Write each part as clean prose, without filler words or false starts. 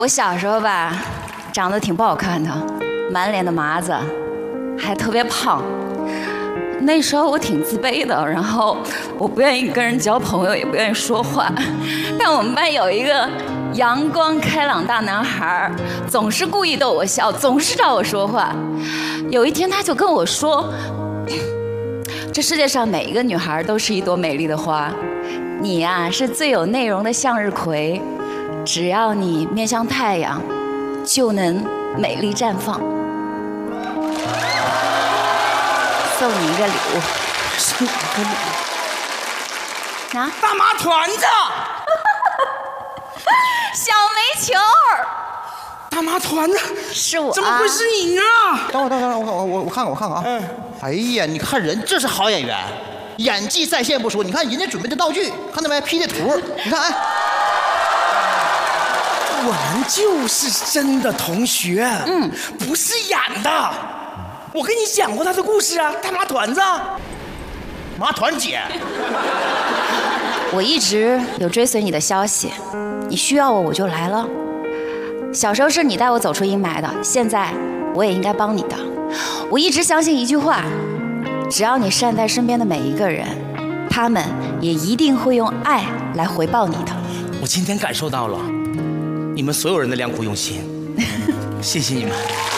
我小时候吧，长得挺不好看的，满脸的麻子，还特别胖。那时候我挺自卑的，然后我不愿意跟人交朋友，也不愿意说话。但我们班有一个阳光开朗大男孩，总是故意逗我笑，总是找我说话。有一天他就跟我说，这世界上每一个女孩都是一朵美丽的花，你呀是最有内容的向日葵，只要你面向太阳，就能美丽绽放。送你一个礼物， 送我个礼物啊， 大麻团子， 小煤球， 大麻团子是我， 怎么会是你呢？ 等会儿，我看看啊。哎呀，你看人这是好演员，演技在线不说，你看人家准备的道具，看到没？P 的图，你看，哎， 我们就是真的同学，不是演的。我跟你讲过他的故事啊，大麻团子， 麻团姐。 我一直有追随你的消息，你需要我就来了。小时候是你带我走出阴霾的，现在我也应该帮你的。我一直相信一句话，只要你善待身边的每一个人，他们也一定会用爱来回报你的。 我今天感受到了你们所有人的良苦用心，谢谢你们。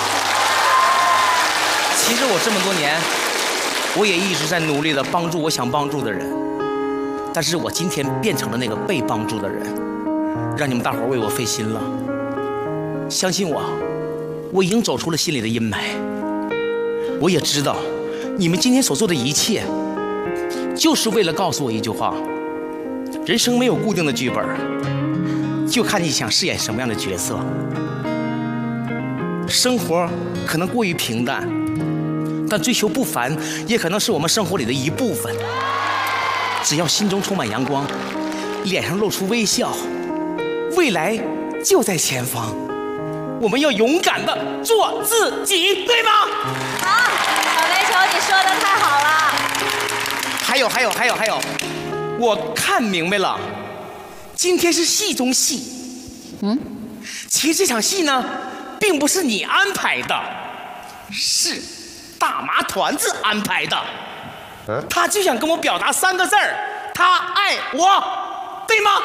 其实我这么多年，我也一直在努力的帮助我想帮助的人，但是我今天变成了那个被帮助的人，让你们大伙为我费心了。相信我，我已经走出了心里的阴霾。我也知道，你们今天所做的一切，就是为了告诉我一句话：人生没有固定的剧本，就看你想饰演什么样的角色。生活可能过于平淡，但追求不凡也可能是我们生活里的一部分。只要心中充满阳光，脸上露出微笑，未来就在前方。我们要勇敢的做自己，对吗？ 好，小煤球，你说的太好了。 还有，我看明白了，今天是戏中戏。其实这场戏呢，并不是你安排的，是大麻团子安排的。他就想跟我表达3个字儿：他爱我，对吗？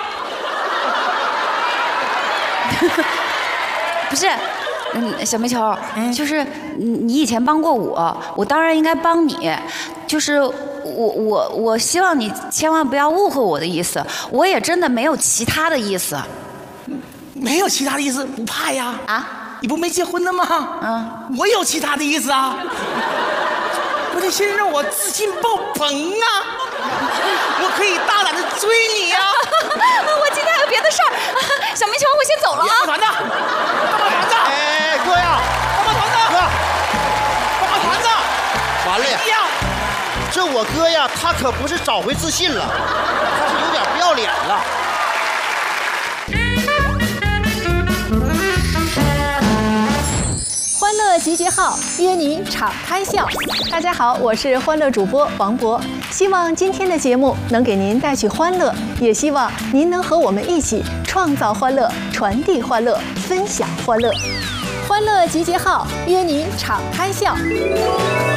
不是，小煤球，就是你以前帮过我，我当然应该帮你。就是我希望你千万不要误会我的意思，我也真的没有其他的意思。 没有其他的意思，不怕呀？ 啊？ 你不没结婚呢吗？我有其他的意思啊。不得先让我自信爆棚啊！我可以大胆的追你呀！ 我今天还有别的事儿，小煤球，我先走了啊！ 大麻团子，大麻团子！ 哎，哥呀， 大麻团子， 哥， 大麻团子！ 完了呀！这我哥呀，他可不是找回自信了，他是有点不要脸了。 欢乐集结号，约你敞开笑。大家好，我是欢乐主播王博，希望今天的节目能给您带去欢乐，也希望您能和我们一起创造欢乐、传递欢乐、分享欢乐。欢乐集结号，约你敞开笑。